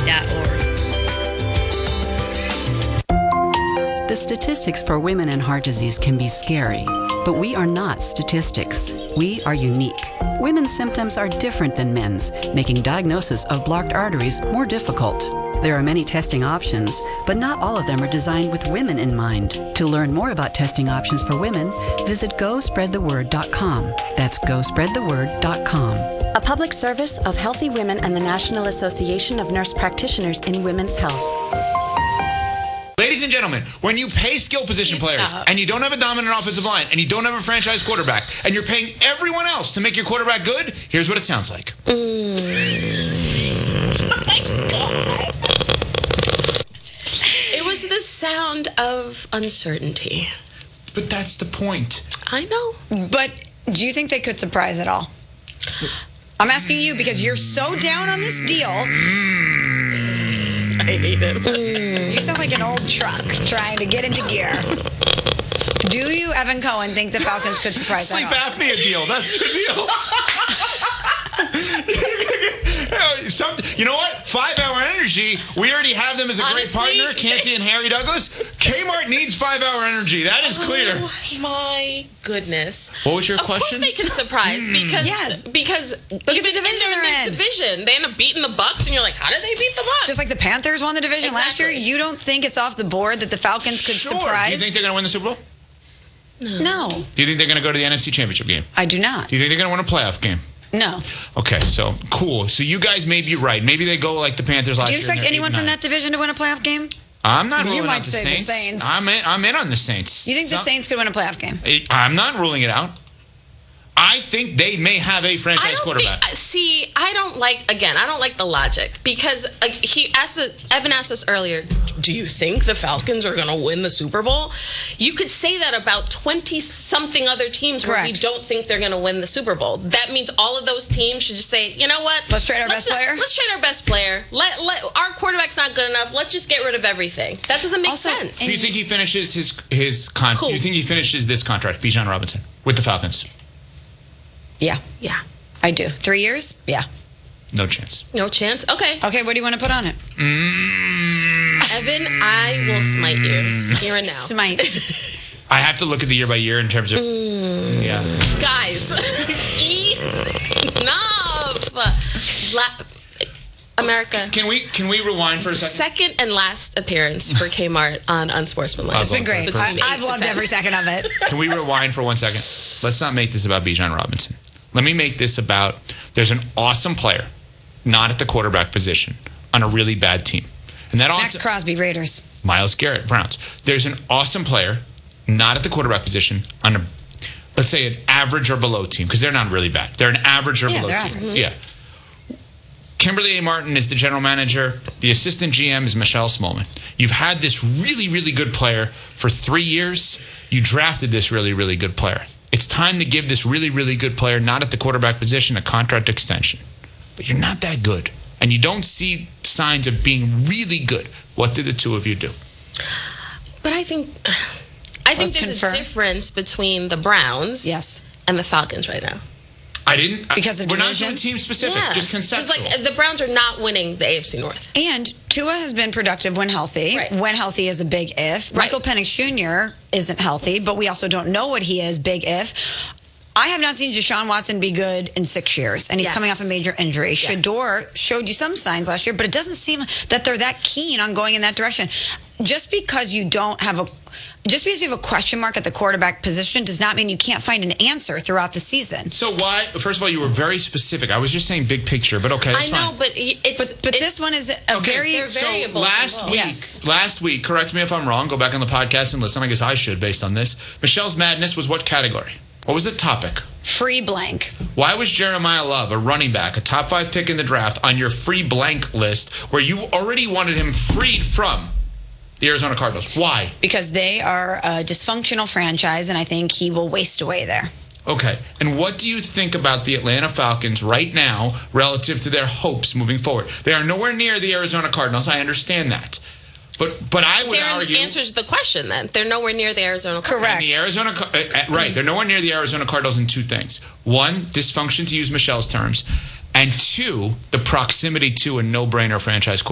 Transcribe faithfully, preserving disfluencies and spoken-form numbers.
dot org. The statistics for women and heart disease can be scary, but we are not statistics. We are unique. Women's symptoms are different than men's, making diagnosis of blocked arteries more difficult. There are many testing options, but not all of them are designed with women in mind. To learn more about testing options for women, visit go spread the word dot com. That's go spread the word dot com. A public service of Healthy Women and the National Association of Nurse Practitioners in Women's Health. Ladies and gentlemen, when you pay skill position Please players stop. and you don't have a dominant offensive line and you don't have a franchise quarterback and you're paying everyone else to make your quarterback good, here's what it sounds like. Mm. It was the sound of uncertainty. But that's the point. I know. But do you think they could surprise at all? I'm asking you because you're so down on this deal. I hate him. You sound like an old truck trying to get into gear. Do you, Evan Cohen, think the Falcons could surprise Sleep at all? apnea deal. That's your deal. Some, you know what? Five Hour Energy. We already have them as a Honestly, great partner, Canty and Harry Douglas. Kmart needs Five Hour Energy. That is clear. Oh my goodness. What was your of question? Of course they can surprise because Yes. because Look at the even division in their they're in. division, they end up beating the Bucks, and you're like, how did they beat the Bucks? Just like the Panthers won the division last year, Exactly. you don't think it's off the board that the Falcons could Sure. surprise? Do you think they're going to win the Super Bowl? No, Do you think they're going to go to the N F C Championship game? I do not. Do you think they're going to win a playoff game? No. Okay, so cool. So you guys may be right. Maybe they go like the Panthers last Do you year. expect and they're anyone eight and from nine. that division to win a playoff game? I'm not You ruling might out the say the Saints. Saints. I'm in, I'm in on the Saints. You think the So- Saints could win a playoff game? I'm not ruling it out. I think they may have a I franchise don't quarterback. think. See, I don't like. Again, I don't like the logic because uh, he asked. Evan asked us earlier. Do you think the Falcons are going to win the Super Bowl? You could say that about twenty something other teams where we Correct. don't think they're going to win the Super Bowl. That means all of those teams should just say, you know what? Let's trade our best not- player? Let's trade our best player. Let let our quarterback's not good enough. Let's just get rid of everything. That doesn't make Also, sense. Do you think he finishes his his con? Who? Do you think he finishes this contract, Bijan Robinson, with the Falcons? Yeah, Yeah. I do. Three years? Yeah. No chance. No chance. Okay. Okay, what do you want to put on it? Mm, Evan, I will smite you here and now. Smite. I have to look at the year by year in terms of. Yeah. Guys, enough. La- America. Can we can we rewind for a second? Second and last appearance for Kmart on Unsportsmanlike. It's It's been great. I, Between eight I've to loved ten. every second of it. Can we rewind for one second? Let's not make this about Bijan Robinson. Let me make this about there's an awesome player, not at the quarterback position, on a really bad team. And that Max awesome Crosby, Raiders. Myles Garrett, Browns. There's an awesome player, not at the quarterback position, on a let's say an average or below team, because they're not really bad. They're an average or Yeah, below they're team. average. Yeah. Kimberly A. Martin is the general manager. The assistant G M is Michelle Smallman. You've had this really, really good player for three years. You drafted this really, really good player. It's time to give this really, really good player, not at the quarterback position, a contract extension. But you're not that good. And you don't see signs of being really good. What did the two of you do? But I think I think Let's there's confirm. a difference between the Browns Yes. and the Falcons right now. I didn't. I- Because of We're not division? doing team specific, just 'Cause, conceptual. like the Browns are not winning the A F C North. And Tua has been productive when healthy. Right. When healthy is a big if. Right. Michael Penix Junior isn't healthy, but we also don't know what he is, big if. I have not seen Deshaun Watson be good in six years, and he's Yes. coming off a major injury. Yeah. Shador showed you some signs last year, but it doesn't seem that they're that keen on going in that direction. Just because you don't have a just because you have a question mark at the quarterback position does not mean you can't find an answer throughout the season. So why? First of all, you were very specific. I was just saying big picture, but okay, that's I know, fine. but y- it's But but it's, this one is a Okay, very they're so variables last involved. week, Yes. last week, correct me if I'm wrong. Go back on the podcast and listen. I guess I should, based on this. Michelle's Madness was what category? What was the topic? free blank. Why was Jeremiah Love, a running back, a top five pick in the draft, on your free blank list where you already wanted him freed from the Arizona Cardinals? Why? Because they are a dysfunctional franchise, and I think he will waste away there. Okay. And what do you think about the Atlanta Falcons right now relative to their hopes moving forward? They are nowhere near the Arizona Cardinals. I understand that. But but I would There argue answers the question then. They're nowhere near the Arizona Cardinals. Correct. and the Arizona Car- uh, uh, right, they're nowhere near the Arizona Cardinals in two things. One, dysfunction to use Michelle's terms, and two, the proximity to a no-brainer franchise